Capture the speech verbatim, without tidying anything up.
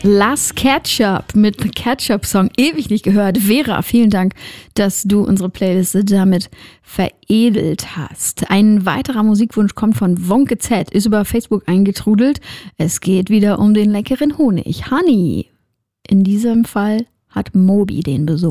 Lass Ketchup mit The Ketchup Song. Ewig nicht gehört. Vera, vielen Dank, dass du unsere Playliste damit veredelt hast. Ein weiterer Musikwunsch kommt von Wonke Z, ist über Facebook eingetrudelt. Es geht wieder um den leckeren Honig. Honey. In diesem Fall hat Moby den besucht.